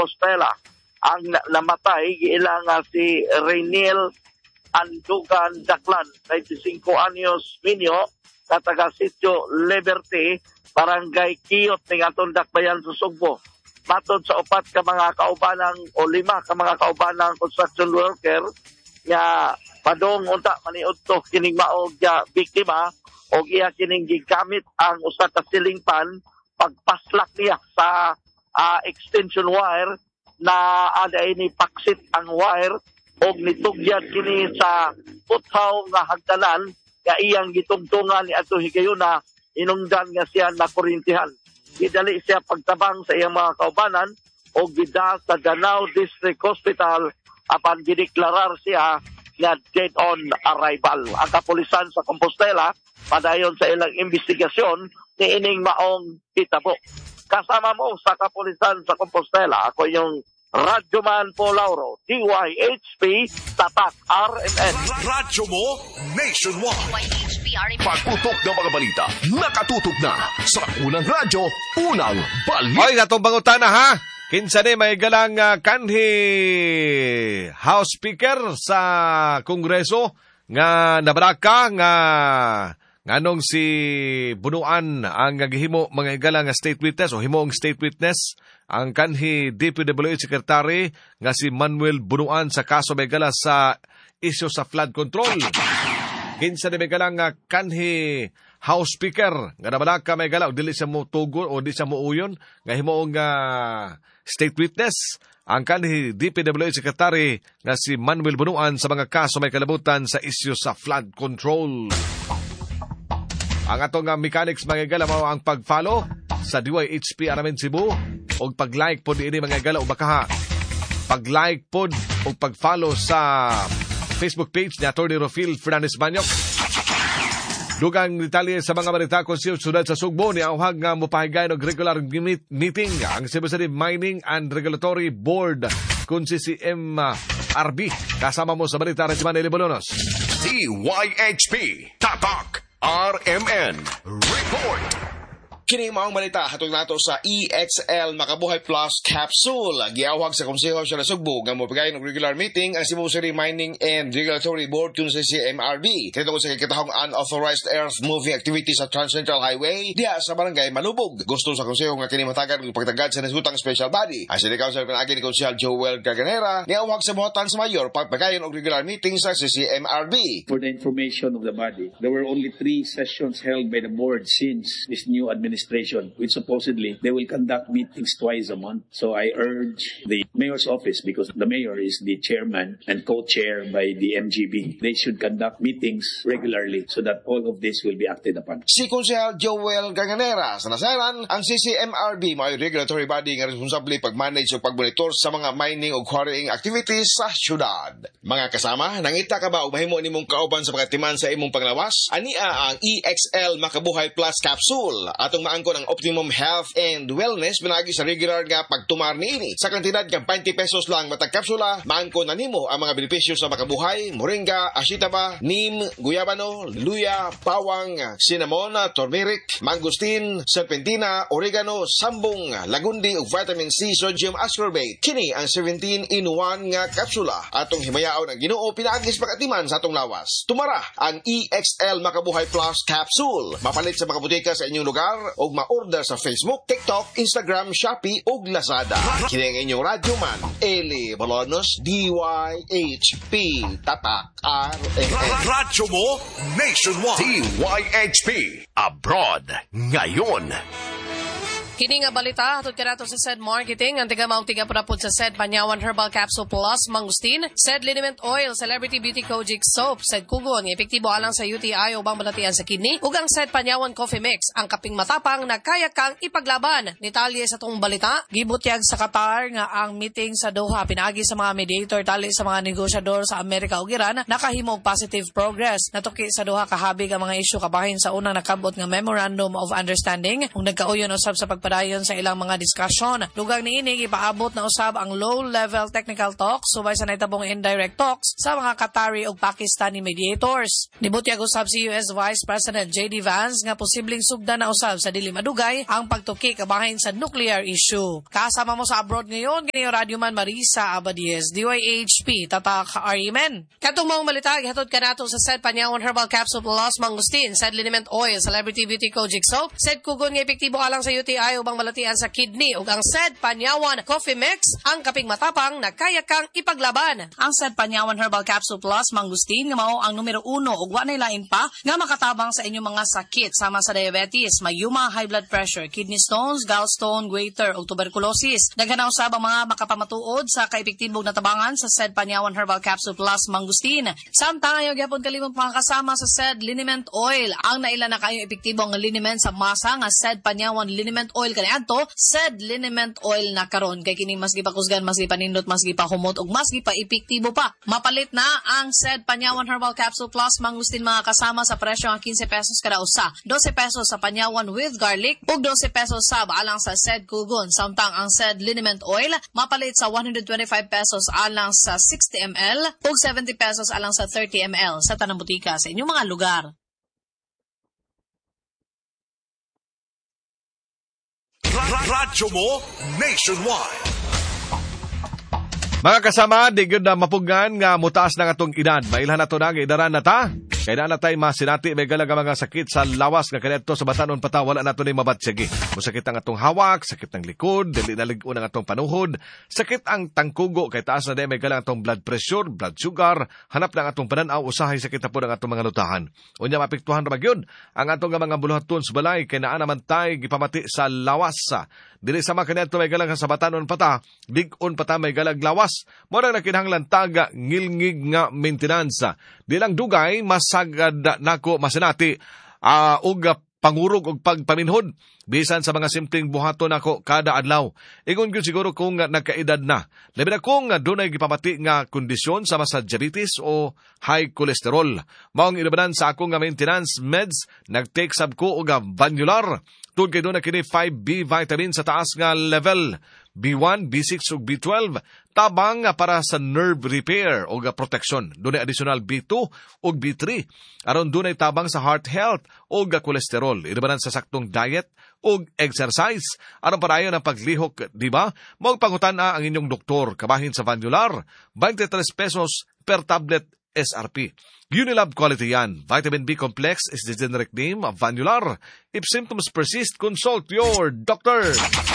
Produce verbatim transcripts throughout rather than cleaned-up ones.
Compostela. Ang namatay ilang uh, si Rainiel Andugan Daklan, twenty-five anyos minyo, sa taga-sitio Liberty, Barangay Kiyot, ng atong Dakbayan sa Sugbo. Matod sa upat ka mga kaubanang o lima ka mga kaubanang construction worker nga padong unta maniudto kining maog uh, biktima o iya kining gigamit ang usa ka ceiling fan pagpaslak niya sa uh, extension wire na aday ni paksit ang wire o nitugyad kini sa puthaw nga hagdanan nga iyang gitungtungan ni ato higayuna inungdan nga siya na kurintihan. Gidali siya pagtabang sa iyang mga kaubanan o gida sa Danao District Hospital apan gideklarar siya nga dead on arrival. Ang kapulisan sa Compostela padayon sa ilang investigasyon ni ining maong hitabo. Kasama mo sa kapulisan sa Compostela, ako yung Radyoman Paul Lauro, D Y H P, Tatak, R M N. Radyo mo, nationwide. D Y H P, R M N. Pagputok ng mga balita, nakatutok na sa unang radyo, unang balita. Hoy, natong bangutana ha? Kinsa ni may galang uh, kanhi House Speaker sa Kongreso nga nabaraka nga nganong si Bunuan ang gihimo mga igala nga state witness o himo ang state witness ang kanhi D P W H Secretary nga si Manuel Bunuan sa kaso may gala sa isyu sa flood control. Kinsa ni may gala nga kanhi House Speaker nga nabalaka may gala o dili siya mo tugon o di siya mo uyon nga himo nga state witness ang kanhi D P W H Secretary nga si Manuel Bunuan sa mga kaso may kalabutan sa isyu sa flood control. Ang atong uh, mechanics mga gala mao ang pag-follow sa D Y H P Aramen Cebu o pag-like pod ini mga gala o baka pag-like pod o pag-follow sa Facebook page ni Attorney Rofil Fernandez Banyok. Dugang detalye sa mga balita kung siya sunod sa Sugbo ni awhag nga mupahigay og regular meeting ang Cebu City Mining and Regulatory Board kung si C M R B. Kasama mo sa balita Regman Elibononos. D Y H P, Tatak, R M N Report. Kini maong balita hatog nato sa E X L Makabuhay Plus Capsule. Giawhag sa Konseho sa Sugbo nga mopigayon og regular meeting ang Cebu City Mining and Regulatory Board tungod sa C M R B. Kito sa kitahong unauthorized earth moving activities sa Trans Central Highway diha sa barangay Malubog. Gusto sa Konseho nga kini matagan og pagtagad sa nasutang special body. Ang City Council pinagi ni Konsehal Joel Gaganera niawhag sa buhatan sa mayor pagpagayon og regular meeting sa C M R B. For the information of the body, there were only three sessions held by the board since this new administration, which supposedly they will conduct meetings twice a month. So I urge the mayor's office, because the mayor is the chairman and co-chair by the M G B, they should conduct meetings regularly so that all of this will be acted upon. Si Konsehal Joel Gaganera sa nasaran, ang C C M R B may regulatory body nga responsable pag-manage o pag-monitor sa mga mining o quarrying activities sa syudad. Mga kasama, nangita ka ba o mahimo nimong kauban sa pagkatiman sa imong panglawas? Ania ang E X L Makabuhay Plus Capsule atong maangkon ang optimum health and wellness pinagi sa regular nga pagtumar niini. Sa kantidad nga twenty pesos lang matag kapsula, maangkon na nimo ang mga benepisyo sa makabuhay, moringa, ashitaba, neem, guyabano, luya, bawang, cinnamon, turmeric, mangosteen, serpentina, oregano, sambong, lagundi ug vitamin C, sodium ascorbate. Kini ang seventeen in one nga kapsula atong himayaon ang Ginoo pinaagi sa pagatiman sa atong lawas. Tumara ang E X L Makabuhay Plus Capsule. Mapalit sa mga butika sa inyong lugar o ma-order sa Facebook, TikTok, Instagram, Shopee ug Lazada. Kini ang inyong radyoman, Eli Bolonos, D Y H P, Tatak, R M N. Radyo mo, nationwide. D Y H P, abroad, ngayon. Kini nga balita hatod kanato sa Said Marketing ang tiga mao tiga pud sa Said Panyawan Herbal Capsule Plus Mangustin, Said Liniment Oil, Celebrity Beauty Kojic Soap, Said Kugon nga epektibo alang sa U T I o bang balatian sa kidney, ug ang Said Panyawan Coffee Mix ang kaping matapang na kaya kang ipaglaban. Detalye sa tong balita gibutyag sa Qatar nga ang meeting sa Doha pinaagi sa mga mediator tali sa mga negosyador sa Amerika ug Iran nakahimo og positive progress. Natuki sa Doha kahabig ang mga isyu kabahin sa unang nakabot nga Memorandum of Understanding ug nagkauyon usab sa pagpa padayon sa ilang mga diskusyon. Dugang niini ipaabot na usab ang low-level technical talks subay sa naitabong indirect talks sa mga Qatari ug Pakistani mediators. Nibutyag usab si U S Vice President J D Vance nga posibleng sugdan na usab sa dili madugay ang pagtuki kabahin sa nuclear issue. Kasama mo sa abroad ngayon kini Radio Man Marisa Abadies, D Y H P Tatak Arimen. Katong mga balita gihatod kanato sa said Panyawan Herbal Capsule Plus Mangustin, said Liniment Oil, Celebrity Beauty Kojic Soap, said Kugon nga epektibo alang sa U T I ubang balatian sa kidney ug ang said Panyawan Coffee Mix ang kaping matapang na kaya kang ipaglaban. Ang said Panyawan Herbal Capsule Plus Mangustin nga mao ang numero uno ug wa nay lain pa nga makatabang sa inyong mga sakit sama sa diabetes, mayuma, high blood pressure, kidney stones, gallstone, goiter ug tuberculosis. Daghan usab ang mga makapamatuod sa kaepektibong natabangan sa said Panyawan Herbal Capsule Plus Mangustin. Samtang ayo gyapon kalimot mga kasama sa said Liniment Oil. Ang naila na kayo epektibong liniment sa masa nga said Panyawan Liniment Oil kaniadto, said Liniment Oil na karon kay kini mas gipakusgan, mas gipanindot, mas gipahumot ug mas gipa-epektibo pa. Mapalit na ang said Panyawan Herbal Capsule Plus Mangustin mga kasama sa presyo nga fifteen pesos kada usa, twelve pesos sa Panyawan with garlic ug twelve pesos sa alang sa said Kugon. Samtang ang said Liniment Oil mapalit sa one hundred twenty-five pesos alang sa sixty milliliters ug seventy pesos alang sa thirty milliliters sa tanang butika sa inyong mga lugar. Radyo mo nationwide. Mga kasama, di gyud na mapugan nga mutaas na atong edad. Mailhan nato na idaran na ta. Kaya na natay masinati may galang mga sakit sa lawas nga kanadto sa batanon pata wala nato ni mabatsigi. Musakit ang atong hawak, sakit ng likod, dili na lig-on ang atong panuhod, sakit ang tangkugo kay taas na di may galang atong blood pressure, blood sugar, hanap na ang atong pananaw, usahay sakit na po ang atong mga lutahan. Unya mapektuhan ra magyud ang atong mga buluhaton sa balay kay naa naman tay gipamati sa lawas. Dili sama kanadto may galang sa batanon pata, lig-on pata may galang lawas. Mora na kinahanglan taga ngilngig nga maintenance. Di lang dugay masagad nako masinati uh, og pangurog og pagpaminhod bisan sa mga simpleng buhaton nako kada adlaw. Ingon gyud siguro kung nagkaedad na. Labi na kung dunay gipamati nga kondisyon sama sa diabetes o high cholesterol. Maong inabanan sa akong nga maintenance meds, nagtake sab ko og Vanular. Tungod kay doon na kini five B vitamin sa taas nga level, B one, B six ug B twelve, tabang para sa nerve repair o protection. Doon ay additional B two ug B three. Aron doon ay tabang sa heart health o cholesterol. Inabanan sa saktong diet o exercise. Aron parayon ang paglihok, di ba? Magpangutan-a ang inyong doktor. Kabahin sa Vanular, twenty-three pesos per tablet S R P. Unilab quality yan. Vitamin B complex is the generic name of Vanular. If symptoms persist, consult your doctor.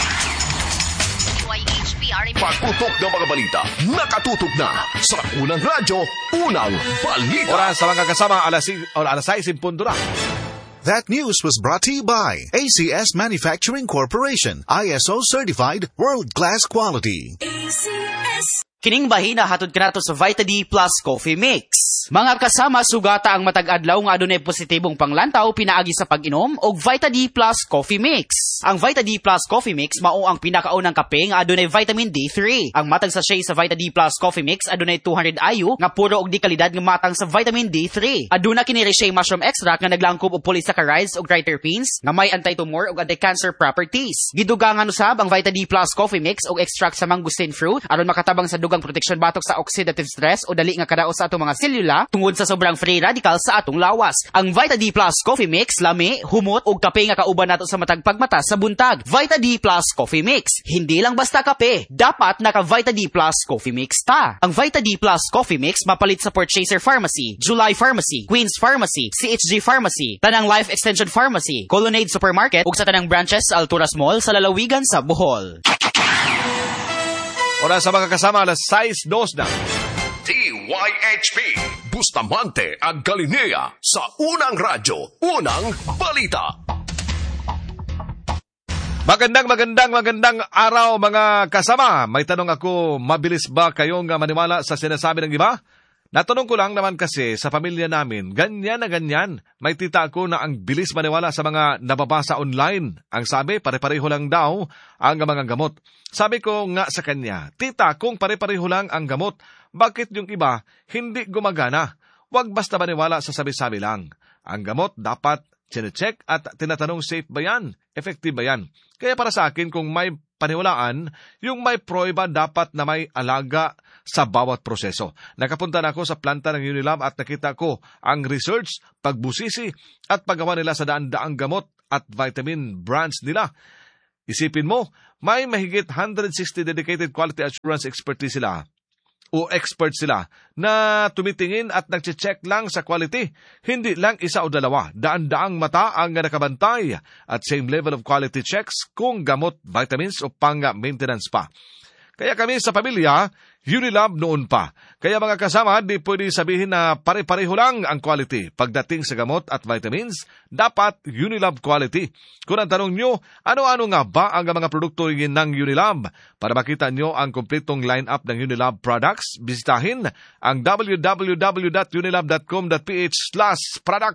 Pagputok ng mga balita, nakatutok na sa unang radyo, unang balita. Oras sa mga kasama, alas, alas sais impundo na. That news was brought to you by A C S Manufacturing Corporation, I S O certified, world-class quality. A C S. Kining bahina hatod kanato sa Vita D Plus Coffee Mix. Mga kasama, sugata ang matag adlaw nga adunay positibong panglantaw pinaagi sa pag-inom og Vita D Plus Coffee Mix. Ang Vita D Plus Coffee Mix mao ang pinakaunang kape nga adunay vitamin D three. Ang matag sachet sa Vita D Plus Coffee Mix adunay two hundred I U nga puro og di kalidad nga matang sa vitamin D three. Aduna kini Reishi mushroom extract nga naglangkob og polysaccharides ug triterpenes nga may anti-tumor ug anti-cancer properties. Gidugangan usab ang Vita D Plus Coffee Mix og extract sa mangosteen fruit aron makatabang sa dugang protection batok sa oxidative stress o dali nga kadaot sa atong mga selula tungod sa sobrang free radical sa atong lawas. Ang Vita D Plus Coffee Mix lami, humot ug kape nga kauban nato sa matag pagmata sa buntag. Vita D Plus Coffee Mix, hindi lang basta kape, dapat naka Vita D Plus Coffee Mix ta. Ang Vita D Plus Coffee Mix mapalit sa Purchaser Pharmacy, July Pharmacy, Queens Pharmacy, C H G Pharmacy, Tanang Life Extension Pharmacy, Colonnade Supermarket ug sa tanang branches sa Alturas Mall sa lalawigan sa Bohol. Oras sa mga kasama, alas sais dos na. D Y H P Bustamante ang Galilea sa unang radyo, unang balita. Magandang, magandang, magandang araw mga kasama. May tanong ako, mabilis ba kayong maniwala sa sinasabi ng iba? Natanong ko lang naman kasi sa pamilya namin, ganyan na ganyan. May tita ako na ang bilis maniwala sa mga nababasa online. Ang sabi, pare-pareho lang daw ang mga gamot. Sabi ko nga sa kanya, tita, kung pare-pareho lang ang gamot, bakit yung iba hindi gumagana? Huwag basta maniwala sa sabi-sabi lang. Ang gamot dapat Chine-check at tinatanong safe ba yan? Effective ba yan? Kaya para sa akin, kung may paniwalaan, yung may prueba dapat na may alaga sa bawat proseso. Nakapunta na ako sa planta ng Unilab at nakita ko ang research, pagbusisi at paggawa nila sa daan-daang gamot at vitamin brands nila. Isipin mo, may mahigit one hundred sixty dedicated quality assurance expertise sila o expert sila na tumitingin at nagche-check lang sa quality. Hindi lang isa o dalawa, daan-daang mata ang nakabantay at same level of quality checks kung gamot, vitamins o pang-maintenance pa. Kaya kami sa pamilya, Unilab noon pa. Kaya mga kasama, di pwede sabihin na pare-pareho lang ang quality. Pagdating sa gamot at vitamins, dapat Unilab quality. Kung ang tanong nyo, ano-ano nga ba ang mga produkto ng Unilab? Para makita nyo ang kompletong line-up ng Unilab products, bisitahin ang w w w dot unilab dot com dot p h slash product